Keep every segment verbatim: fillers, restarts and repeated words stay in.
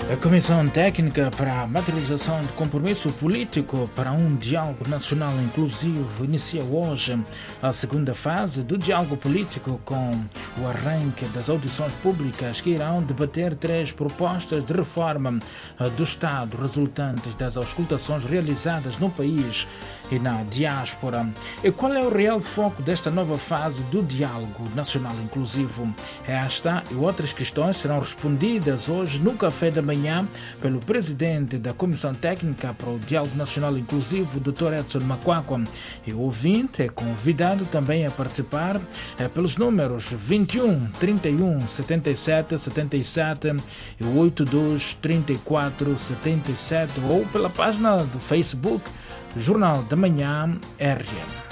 A Comissão Técnica para a Materialização de Compromisso Político para um Diálogo Nacional Inclusivo inicia hoje a segunda fase do diálogo político com o arranque das audições públicas que irão debater três propostas de reforma do Estado resultantes das auscultações realizadas no país e na diáspora. E qual é o real foco desta nova fase do diálogo nacional inclusivo? Esta e outras questões serão respondidas hoje no café da manhã pelo presidente da Comissão Técnica para o Diálogo Nacional Inclusivo, doutor Edson Makwakwa. E o ouvinte é convidado também a participar é, pelos números vinte e um, trinta e um, setenta e sete, setenta e sete e oitenta e dois, trinta e quatro, setenta e sete ou pela página do Facebook do Jornal da Manhã R M.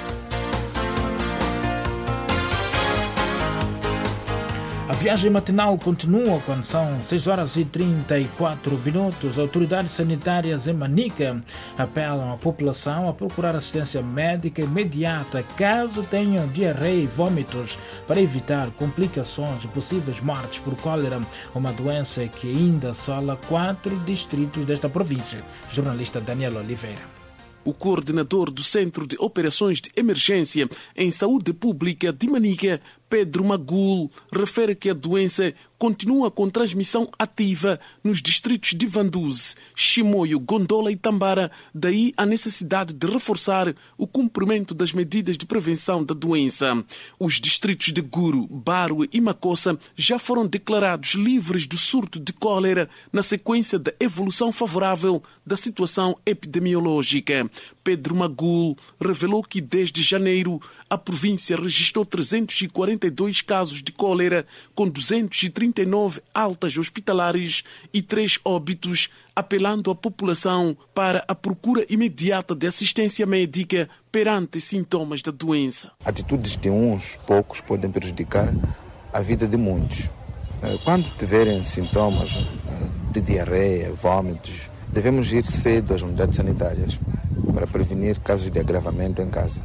A viagem matinal continua quando são seis horas e trinta e quatro minutos. Autoridades sanitárias em Manica apelam à população a procurar assistência médica imediata caso tenham diarreia e vômitos para evitar complicações e possíveis mortes por cólera, uma doença que ainda assola quatro distritos desta província. Jornalista Daniel Oliveira. O coordenador do Centro de Operações de Emergência em Saúde Pública de Manica, Pedro Magul, refere que a doença continua com transmissão ativa nos distritos de Vanduze, Chimoio, Gondola e Tambara, daí a necessidade de reforçar o cumprimento das medidas de prevenção da doença. Os distritos de Guru, Barue e Makossa já foram declarados livres do surto de cólera na sequência da evolução favorável da situação epidemiológica. Pedro Magul revelou que desde janeiro a província registrou trezentos e quarenta e dois casos de cólera, com duzentos e trinta e nove altas hospitalares e três óbitos, apelando à população para a procura imediata de assistência médica perante sintomas da doença. Atitudes de uns poucos podem prejudicar a vida de muitos. Quando tiverem sintomas de diarreia, vômitos, devemos ir cedo às unidades sanitárias para prevenir casos de agravamento em casa.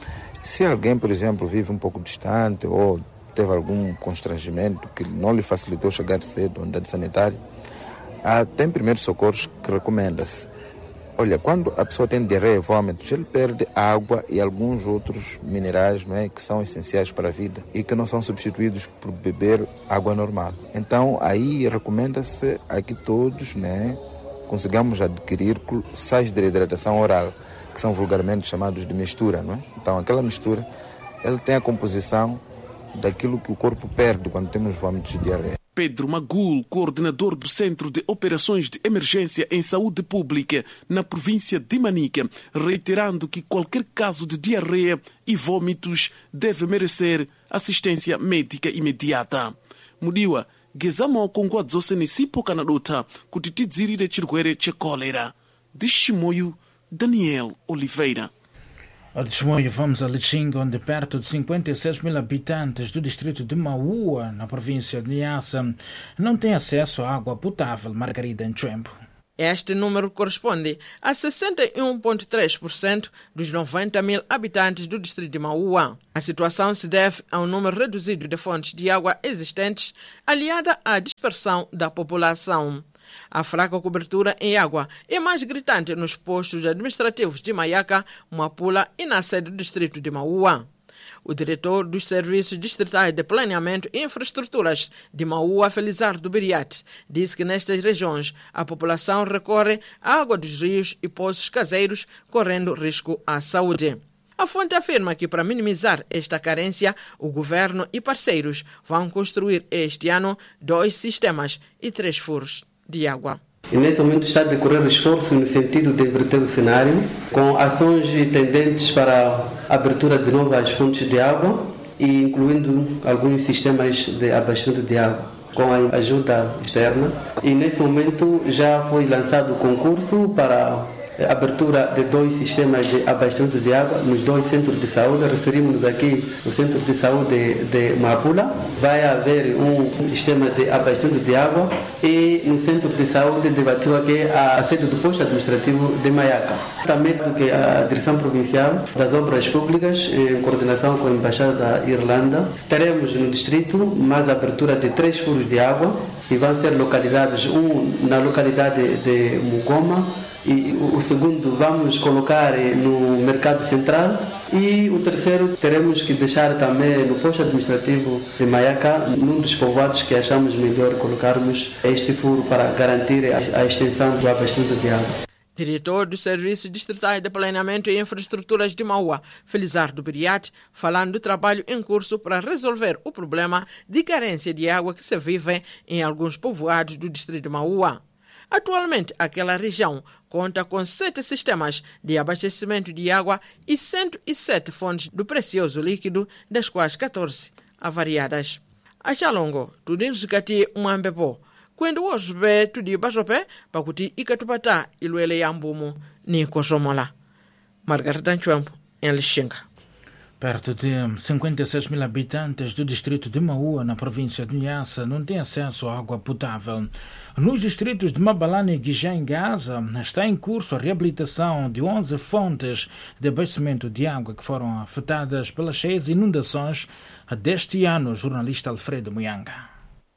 Se alguém, por exemplo, vive um pouco distante ou teve algum constrangimento que não lhe facilitou chegar cedo à unidade sanitária, há, tem primeiros socorros que recomenda-se. Olha, quando a pessoa tem diarreia e vômitos, ele perde água e alguns outros minerais, não é, que são essenciais para a vida e que não são substituídos por beber água normal. Então, aí recomenda-se a que todos, né, consigamos adquirir sais de hidratação oral, que são vulgarmente chamados de mistura, não é? Então, aquela mistura, ele tem a composição daquilo que o corpo perde quando temos vômitos de diarreia. Pedro Magul, coordenador do Centro de Operações de Emergência em Saúde Pública na província de Manica, reiterando que qualquer caso de diarreia e vômitos deve merecer assistência médica imediata. Mudiwa, gezamo kongwadzose nisipo kanadota kutitidzirire chirwere chekolera. De Chimoio, Daniel Oliveira. Ao Chimoio, vamos a Lichinga, onde perto de cinquenta e seis mil habitantes do distrito de Maua, na província de Niassa, não têm acesso à água potável. Margarida Nchembo. Este número corresponde a sessenta e um vírgula três por cento dos noventa mil habitantes do distrito de Maua. A situação se deve a um número reduzido de fontes de água existentes, aliada à dispersão da população. A fraca cobertura em água é mais gritante nos postos administrativos de Maiaca, Mapula e na sede do distrito de Maua. O diretor dos Serviços Distritais de Planeamento e Infraestruturas de Maua, Felizardo Biriat, disse que nestas regiões a população recorre à água dos rios e poços caseiros, correndo risco à saúde. A fonte afirma que, para minimizar esta carência, o governo e parceiros vão construir este ano dois sistemas e três furos de água. E nesse momento está a decorrer esforço no sentido de inverter o cenário, com ações tendentes para a abertura de novas fontes de água e incluindo alguns sistemas de abastecimento de água com a ajuda externa. E nesse momento já foi lançado o concurso para a abertura de dois sistemas de abastecimento de água nos dois centros de saúde. Referimos-nos aqui ao Centro de Saúde de Mapula. Vai haver um sistema de abastecimento de água e no Centro de Saúde de Batiwa, que é a sede do posto administrativo de Maiaca. Também do que a Direção Provincial das Obras Públicas, em coordenação com a Embaixada da Irlanda, teremos no distrito mais a abertura de três furos de água e vão ser localizados, um na localidade de Mugoma e o segundo vamos colocar no Mercado Central e o terceiro teremos que deixar também no posto administrativo de Maiaca, num dos povoados que achamos melhor colocarmos este furo para garantir a extensão do abastecimento de água. Diretor do Serviço Distrital de Planeamento e Infraestruturas de Mauá, Felizardo Biriat, falando do trabalho em curso para resolver o problema de carência de água que se vive em alguns povoados do distrito de Mauá. Atualmente, aquela região conta com sete sistemas de abastecimento de água e cento e sete fontes do precioso líquido, das quais catorze avariadas. A Chalongo, tudo em Zicati, Mwambepo, quando hoje vê tudo baixopé, pacuti e catupatá, iluele yambumo, ni kosomola. Margarida Nchwempo, em Lixinga. Perto de cinquenta e seis mil habitantes do distrito de Mauá, na província de Niassa, não têm acesso à água potável. Nos distritos de Mabalane e Guijá, em Gaza, está em curso a reabilitação de onze fontes de abastecimento de água que foram afetadas pelas cheias inundações deste ano. Jornalista Alfredo Muyanga.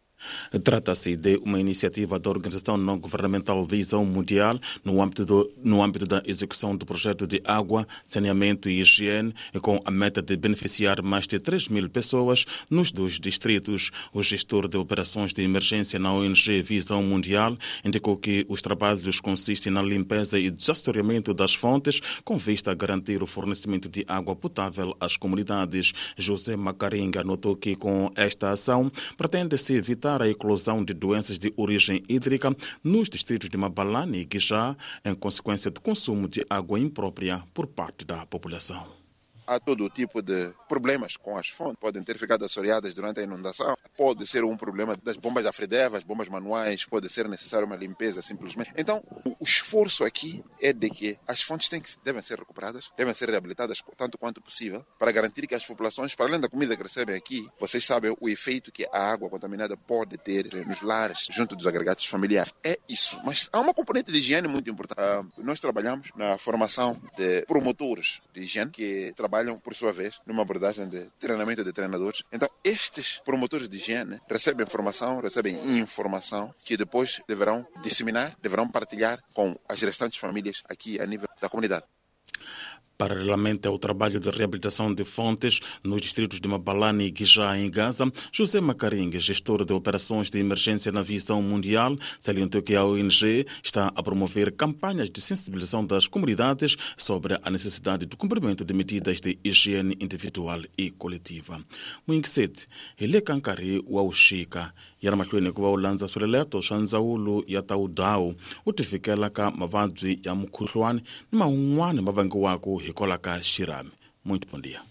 Trata-se de uma iniciativa da Organização Não-Governamental Visão Mundial no âmbito, do, no âmbito da execução do projeto de água, saneamento e higiene, com a meta de beneficiar mais de três mil pessoas nos dois distritos. O gestor de operações de emergência na O N G Visão Mundial indicou que os trabalhos consistem na limpeza e desassoreamento das fontes com vista a garantir o fornecimento de água potável às comunidades. José Macaringa notou que com esta ação pretende-se evitar a eclosão de doenças de origem hídrica nos distritos de Mabalane e Guijá, em consequência do consumo de água imprópria por parte da população. Há todo tipo de problemas com as fontes. Podem ter ficado assoreadas durante a inundação. Pode ser um problema das bombas afredevas, bombas manuais. Pode ser necessário uma limpeza simplesmente. Então, o esforço aqui é de que as fontes têm que, devem ser recuperadas, devem ser reabilitadas tanto quanto possível, para garantir que as populações, para além da comida que recebem aqui, vocês sabem o efeito que a água contaminada pode ter nos lares, junto dos agregados familiares. É isso. Mas há uma componente de higiene muito importante. Uh, nós trabalhamos na formação de promotores de higiene, que trabalham por sua vez, numa abordagem de treinamento de treinadores. Então, estes promotores de higiene recebem formação, recebem informação que depois deverão disseminar, deverão partilhar com as restantes famílias aqui a nível da comunidade. Paralelamente ao trabalho de reabilitação de fontes nos distritos de Mabalane e Guijá, em Gaza, José Macaringa, gestor de operações de emergência na Visão Mundial, salientou que a O N G está a promover campanhas de sensibilização das comunidades sobre a necessidade do cumprimento de medidas de higiene individual e coletiva. Muinksete, ele kankari wa ushika, yaramahlweni kuva ulanza swileleto swa ndzawulo ya ta udhawu u tifikela ka mavabyi ya mukhuhlwana ni man'wana ma vangiwaka hikwalaho ka xirhami. Muito bom dia.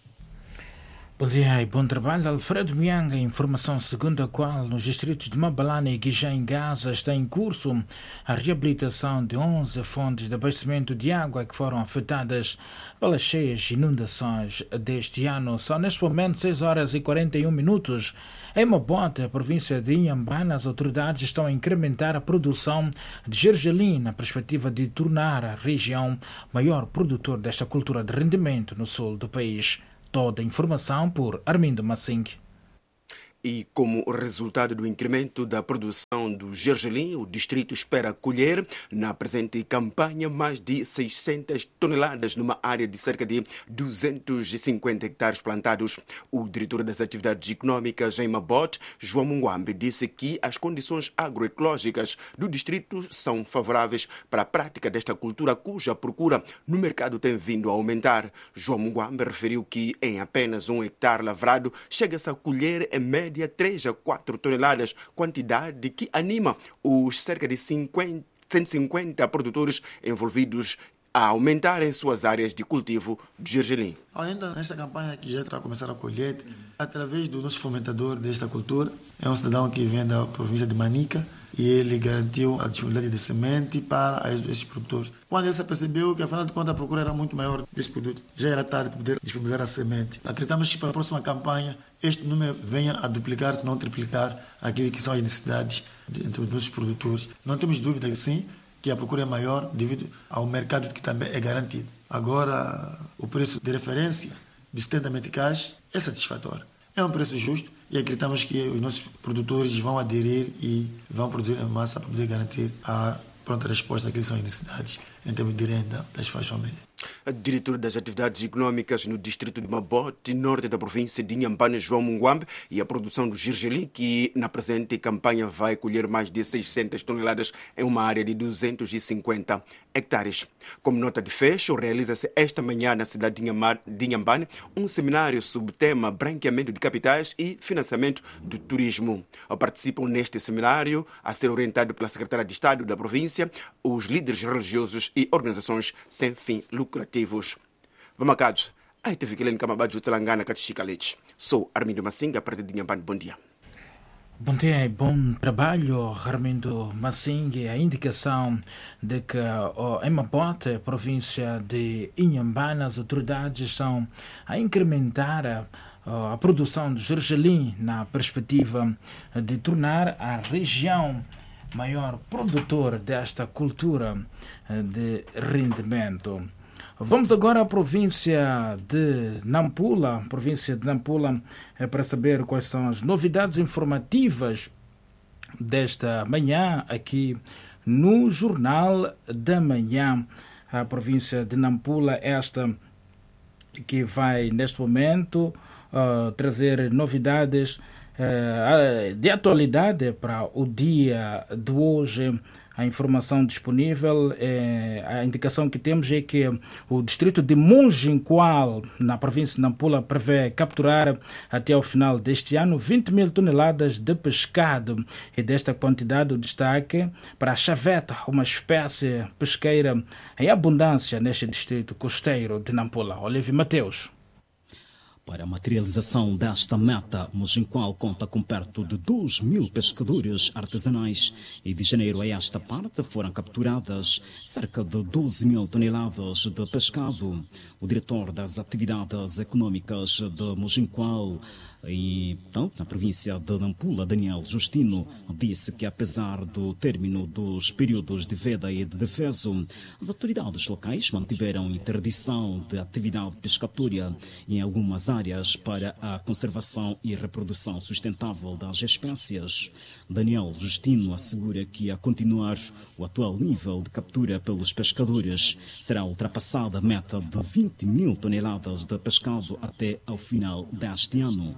Bom dia e bom trabalho. Alfredo Mianga, informação segundo a qual nos distritos de Mabalane e Guijá, em Gaza, está em curso a reabilitação de onze fontes de abastecimento de água que foram afetadas pelas cheias inundações deste ano. São neste momento seis horas e quarenta e um minutos. Em Mabote, província de Inhambane, as autoridades estão a incrementar a produção de gergelim na perspectiva de tornar a região maior produtor desta cultura de rendimento no sul do país. Toda a informação por Armindo Massing. E como resultado do incremento da produção do gergelim, o distrito espera colher na presente campanha mais de seiscentas toneladas numa área de cerca de duzentos e cinquenta hectares plantados. O diretor das atividades econômicas em Mabote, João Munguambe, disse que as condições agroecológicas do distrito são favoráveis para a prática desta cultura, cuja procura no mercado tem vindo a aumentar. João Munguambe referiu que em apenas um hectare lavrado chega-se a colher em média de três a quatro toneladas, quantidade que anima os cerca de cinquenta, cento e cinquenta produtores envolvidos a aumentarem suas áreas de cultivo de gergelim. Ainda nesta campanha que já está a começar a colheita, através do nosso fomentador desta cultura, é um cidadão que vem da província de Manica, e ele garantiu a disponibilidade de semente para esses produtores. Quando ele se percebeu que, afinal de contas, a procura era muito maior desse produto, já era tarde para poder disponibilizar a semente. Acreditamos que para a próxima campanha este número venha a duplicar, se não triplicar, aquilo que são as necessidades entre os nossos produtores. Não temos dúvida que sim, que a procura é maior devido ao mercado que também é garantido. Agora, o preço de referência dos setenta meticais é satisfatório. É um preço justo e acreditamos que os nossos produtores vão aderir e vão produzir em massa para poder garantir a pronta resposta àquilo que são as necessidades em termos de renda das suas famílias. A diretora das atividades econômicas no distrito de Mabote, norte da província de Inhambane, João Munguambe, e a produção do gergelim, que na presente campanha vai colher mais de seiscentas toneladas em uma área de duzentos e cinquenta hectares. Como nota de fecho, realiza-se esta manhã na cidade de Inhambane um seminário sobre o tema branqueamento de capitais e financiamento do turismo. Participam neste seminário, a ser orientado pela secretária de Estado da província, os líderes religiosos e organizações sem fim lucrativos. Vamacado, aí teve que ler em Camabado de Telangana, Catixicalete. Sou Armindo Massinga, a partir de Inhambane. Bom dia. Bom dia e bom trabalho, Armindo Massinga. A indicação de que oh, em Mabote, província de Inhambane, as autoridades estão a incrementar a, oh, a produção de gergelim na perspectiva de tornar a região maior produtor desta cultura de rendimento. Vamos agora à província de Nampula, província de Nampula, para saber quais são as novidades informativas desta manhã aqui no Jornal da Manhã. A província de Nampula, esta que vai neste momento uh, trazer novidades uh, de atualidade para o dia de hoje. A informação disponível, eh, a indicação que temos é que o distrito de Monjinqual, na província de Nampula, prevê capturar até o final deste ano vinte mil toneladas de pescado. E desta quantidade, o destaque para a chaveta, uma espécie pesqueira em abundância neste distrito costeiro de Nampula. Olívio Mateus. Para a materialização desta meta, Monjinqual conta com perto de dois mil pescadores artesanais e de janeiro a esta parte foram capturadas cerca de doze mil toneladas de pescado. O diretor das atividades econômicas de Monjinqual e, então, na província de Nampula, Daniel Justino, disse que apesar do término dos períodos de veda e de defeso, as autoridades locais mantiveram interdição de atividade pescatória em algumas áreas para a conservação e reprodução sustentável das espécies. Daniel Justino assegura que, a continuar o atual nível de captura pelos pescadores, será ultrapassada a meta de vinte mil toneladas de pescado até ao final deste ano.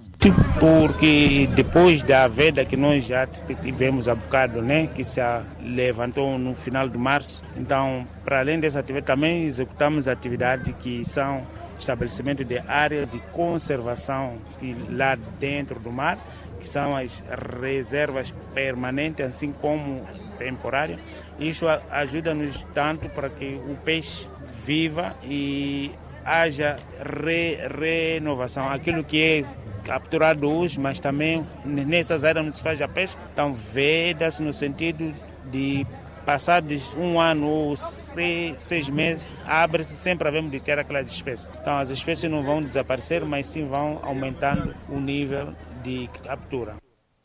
Porque depois da veda que nós já tivemos há bocado, né, que se levantou no final de março, então, para além dessa atividade, também executamos atividades que são estabelecimento de áreas de conservação lá dentro do mar, que são as reservas permanentes, assim como temporárias. Isso ajuda-nos tanto para que o peixe viva e haja re, renovação. Aquilo que é capturado hoje, mas também nessas áreas onde se faz a pesca, então veda-se no sentido de passados um ano ou seis, seis meses, abre-se sempre a ver de ter aquelas espécies. Então as espécies não vão desaparecer, mas sim vão aumentando o nível de captura.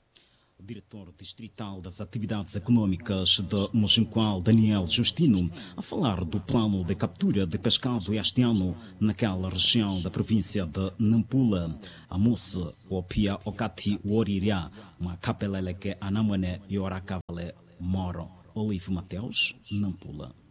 O diretor distrital das atividades econômicas de Monjinqual, Daniel Justino, a falar do plano de captura de pescado este ano naquela região da província de Nampula. A moça, o Pia Okati Woriria, uma capelele que anamane e oracavale moro. Olívio Mateus, Nampula.